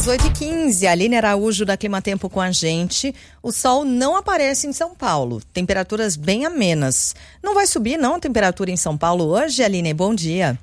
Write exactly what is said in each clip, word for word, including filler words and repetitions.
às oito e quinze, Aline Araújo da Climatempo com a gente. O sol não aparece em São Paulo, temperaturas bem amenas. Não vai subir não a temperatura em São Paulo hoje, Aline? Bom dia.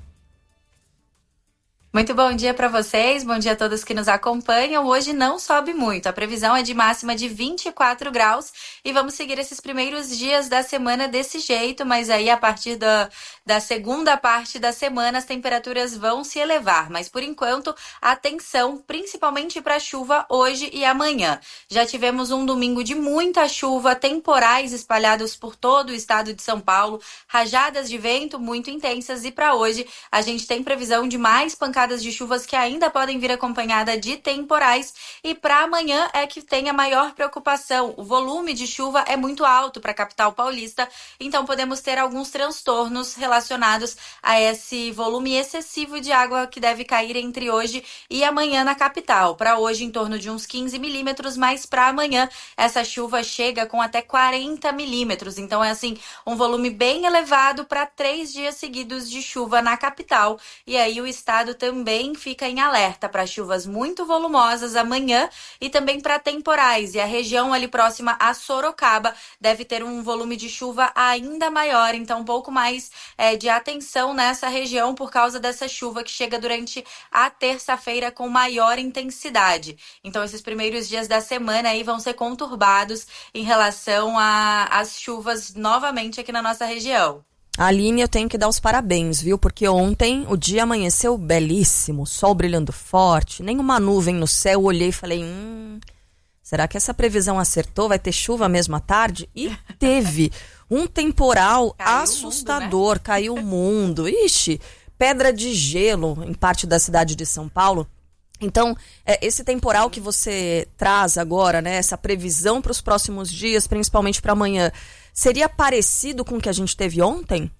Muito bom dia para vocês, bom dia a todos que nos acompanham. Hoje não sobe muito, a previsão é de máxima de vinte e quatro graus e vamos seguir esses primeiros dias da semana desse jeito, mas aí a partir da, da segunda parte da semana as temperaturas vão se elevar, mas por enquanto atenção, principalmente para chuva hoje e amanhã. Já tivemos um domingo de muita chuva, temporais espalhados por todo o estado de São Paulo, rajadas de vento muito intensas e para hoje a gente tem previsão de mais pancadas de chuvas que ainda podem vir acompanhada de temporais e para amanhã é que tem a maior preocupação. O volume de chuva é muito alto para a capital paulista, então podemos ter alguns transtornos relacionados a esse volume excessivo de água que deve cair entre hoje e amanhã na capital. Para hoje em torno de uns quinze milímetros, mas para amanhã essa chuva chega com até quarenta milímetros, então é assim um volume bem elevado para três dias seguidos de chuva na capital e aí o estado também também fica em alerta para chuvas muito volumosas amanhã e também para temporais. E a região ali próxima a Sorocaba deve ter um volume de chuva ainda maior, então um pouco mais é, de atenção nessa região por causa dessa chuva que chega durante a terça-feira com maior intensidade. Então esses primeiros dias da semana aí vão ser conturbados em relação às chuvas novamente aqui na nossa região. Aline, eu tenho que dar os parabéns, viu? Porque ontem o dia amanheceu belíssimo, sol brilhando forte, nenhuma nuvem no céu. Eu olhei e falei, hum, será que essa previsão acertou? Vai ter chuva mesmo à tarde? E teve um temporal caiu assustador, o mundo, né? Caiu o mundo. Ixi, pedra de gelo em parte da cidade de São Paulo. Então, é, esse temporal que você traz agora, né, essa previsão para os próximos dias, principalmente para amanhã, seria parecido com o que a gente teve ontem?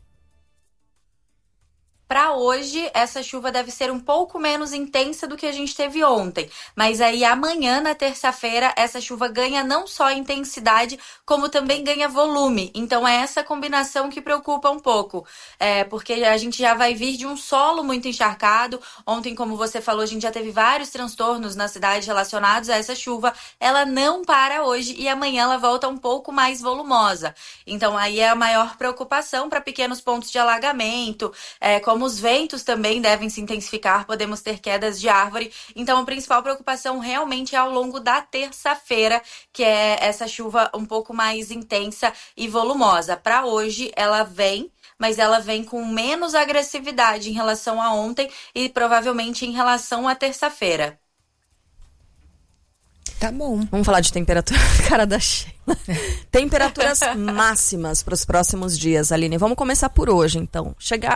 Para hoje, essa chuva deve ser um pouco menos intensa do que a gente teve ontem. Mas aí amanhã, na terça-feira, essa chuva ganha não só intensidade, como também ganha volume. Então é essa combinação que preocupa um pouco. É, porque a gente já vai vir de um solo muito encharcado. Ontem, como você falou, a gente já teve vários transtornos na cidade relacionados a essa chuva. Ela não para hoje e amanhã ela volta um pouco mais volumosa. Então aí é a maior preocupação para pequenos pontos de alagamento, é, como os ventos também devem se intensificar, podemos ter quedas de árvore. Então, a principal preocupação realmente é ao longo da terça-feira, que é essa chuva um pouco mais intensa e volumosa. Para hoje, ela vem, mas ela vem com menos agressividade em relação a ontem e provavelmente em relação à terça-feira. Tá bom. Vamos falar de temperatura. Cara da Sheila. Temperaturas máximas para os próximos dias, Aline. Vamos começar por hoje, então. Chega